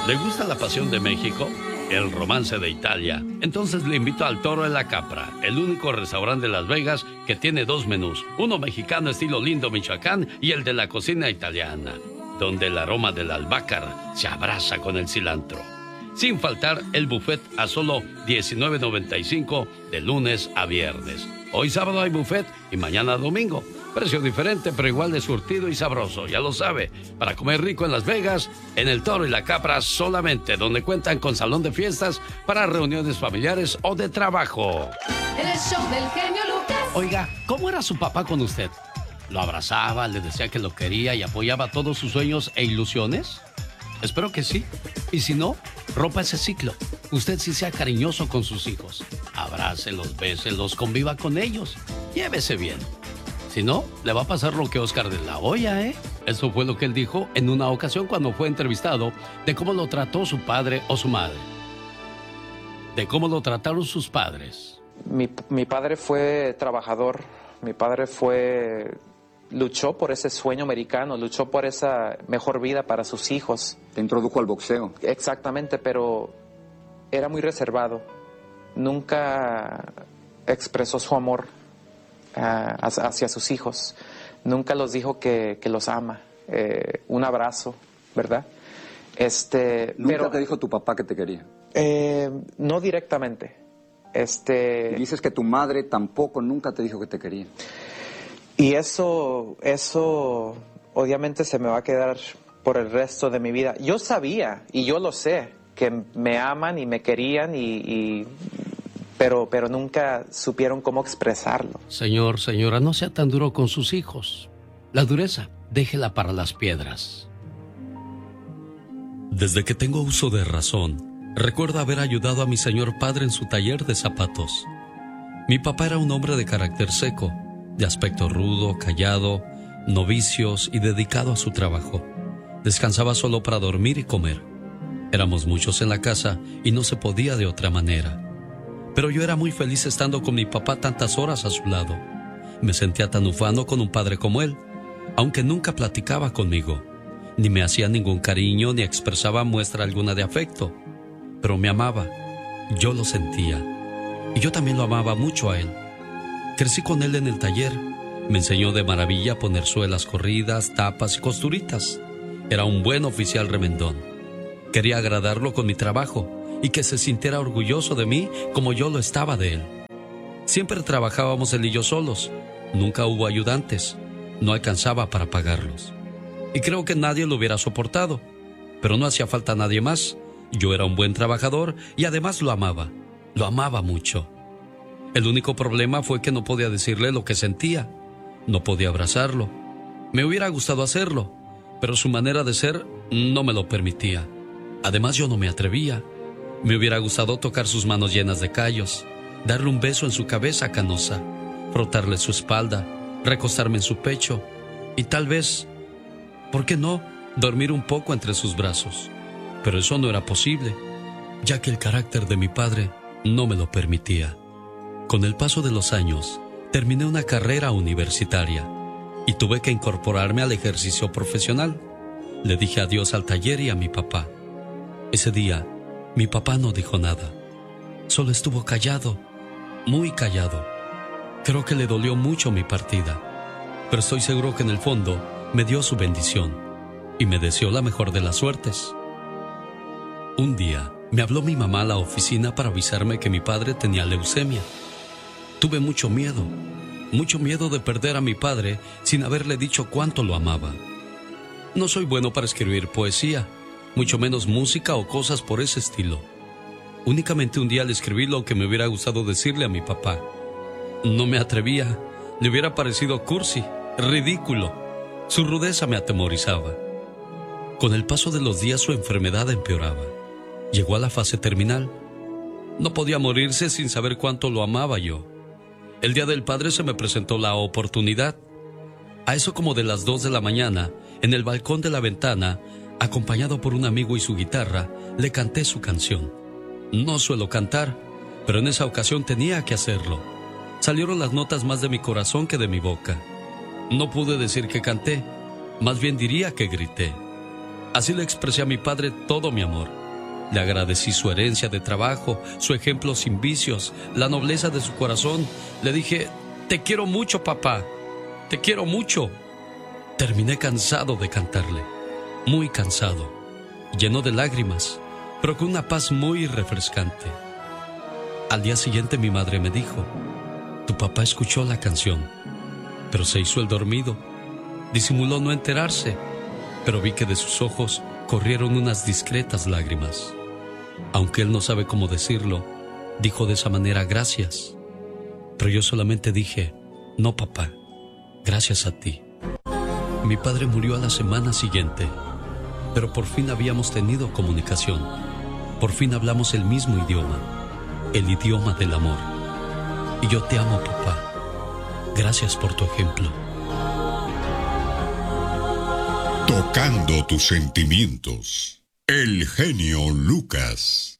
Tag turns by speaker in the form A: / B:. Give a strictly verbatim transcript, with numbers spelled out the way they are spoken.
A: ¿Le gusta la pasión de México? El romance de Italia. Entonces le invito al Toro de la Capra, el único restaurante de Las Vegas que tiene dos menús, uno mexicano estilo Lindo, Michoacán, y el de la cocina italiana, donde el aroma del albácar se abraza con el cilantro. Sin faltar el buffet a solo diecinueve noventa y cinco de lunes a viernes. Hoy sábado hay buffet y mañana domingo. Precio diferente, pero igual de surtido y sabroso, ya lo sabe. Para comer rico en Las Vegas, en el Toro y la Capra solamente, donde cuentan con salón de fiestas para reuniones familiares o de trabajo.
B: El show del genio Lucas.
A: Oiga, ¿cómo era su papá con usted? ¿Lo abrazaba, le decía que lo quería y apoyaba todos sus sueños e ilusiones? Espero que sí. Y si no, rompa ese ciclo. Usted sí sea cariñoso con sus hijos. Abrácelos, béselos, conviva con ellos. Llévese bien. Si no, le va a pasar lo que Oscar de la Hoya, ¿eh? Eso fue lo que él dijo en una ocasión cuando fue entrevistado de cómo lo trató su padre o su madre. De cómo lo trataron sus padres.
C: Mi, mi padre fue trabajador. Mi padre fue... luchó por ese sueño americano, luchó por esa mejor vida para sus hijos.
D: Te introdujo al boxeo.
C: Exactamente, pero era muy reservado. Nunca expresó su amor hacia sus hijos. Nunca los dijo que, que los ama. Eh, un abrazo, ¿verdad? Este,
D: ¿Nunca
C: pero,
D: te dijo tu papá que te quería?
C: Eh, no directamente. Este,
D: y dices que tu madre tampoco nunca te dijo que te quería.
C: Y eso, eso obviamente se me va a quedar por el resto de mi vida. Yo sabía, y yo lo sé, que me aman y me querían y... y Pero, pero nunca supieron cómo expresarlo.
A: Señor, señora, no sea tan duro con sus hijos. La dureza, déjela para las piedras. Desde que tengo uso de razón, recuerdo haber ayudado a mi señor padre en su taller de zapatos. Mi papá era un hombre de carácter seco, de aspecto rudo, callado, no vicios y dedicado a su trabajo. Descansaba solo para dormir y comer. Éramos muchos en la casa y no se podía de otra manera. Pero yo era muy feliz estando con mi papá tantas horas a su lado. Me sentía tan ufano con un padre como él, aunque nunca platicaba conmigo, ni me hacía ningún cariño ni expresaba muestra alguna de afecto. Pero me amaba, yo lo sentía, y yo también lo amaba mucho a él. Crecí con él en el taller, me enseñó de maravilla a poner suelas corridas, tapas y costuritas. Era un buen oficial remendón. Quería agradarlo con mi trabajo y que se sintiera orgulloso de mí como yo lo estaba de él. Siempre trabajábamos él y yo solos, nunca hubo ayudantes, no alcanzaba para pagarlos. Y creo que nadie lo hubiera soportado, pero no hacía falta nadie más. Yo era un buen trabajador y además lo amaba, lo amaba mucho. El único problema fue que no podía decirle lo que sentía, no podía abrazarlo. Me hubiera gustado hacerlo, pero su manera de ser no me lo permitía. Además yo no me atrevía. Me hubiera gustado tocar sus manos llenas de callos, darle un beso en su cabeza canosa, frotarle su espalda, recostarme en su pecho y tal vez, ¿por qué no?, dormir un poco entre sus brazos. Pero eso no era posible, ya que el carácter de mi padre no me lo permitía. Con el paso de los años, terminé una carrera universitaria y tuve que incorporarme al ejercicio profesional. Le dije adiós al taller y a mi papá. Ese día, mi papá no dijo nada, solo estuvo callado, muy callado. Creo que le dolió mucho mi partida, pero estoy seguro que en el fondo me dio su bendición y me deseó la mejor de las suertes. Un día me habló mi mamá a la oficina para avisarme que mi padre tenía leucemia. Tuve mucho miedo, mucho miedo de perder a mi padre sin haberle dicho cuánto lo amaba. No soy bueno para escribir poesía, mucho menos música o cosas por ese estilo. Únicamente un día le escribí lo que me hubiera gustado decirle a mi papá. No me atrevía, le hubiera parecido cursi, ridículo. Su rudeza me atemorizaba. Con el paso de los días su enfermedad empeoraba. Llegó a la fase terminal. No podía morirse sin saber cuánto lo amaba yo. El día del padre se me presentó la oportunidad. A eso como de las dos de la mañana, en el balcón de la ventana, acompañado por un amigo y su guitarra, le canté su canción. No suelo cantar, pero en esa ocasión tenía que hacerlo. Salieron las notas más de mi corazón que de mi boca. No pude decir que canté, más bien diría que grité. Así le expresé a mi padre todo mi amor. Le agradecí su herencia de trabajo, su ejemplo sin vicios, la nobleza de su corazón. Le dije, te quiero mucho, papá, te quiero mucho. Terminé cansado de cantarle, muy cansado, lleno de lágrimas, pero con una paz muy refrescante. Al día siguiente mi madre me dijo, tu papá escuchó la canción, pero se hizo el dormido. Disimuló no enterarse, pero vi que de sus ojos corrieron unas discretas lágrimas. Aunque él no sabe cómo decirlo, dijo de esa manera gracias. Pero yo solamente dije, no, papá, gracias a ti. Mi padre murió a la semana siguiente, pero por fin habíamos tenido comunicación. Por fin hablamos el mismo idioma, el idioma del amor. Y yo te amo, papá. Gracias por tu ejemplo.
E: Tocando tus sentimientos. El genio Lucas.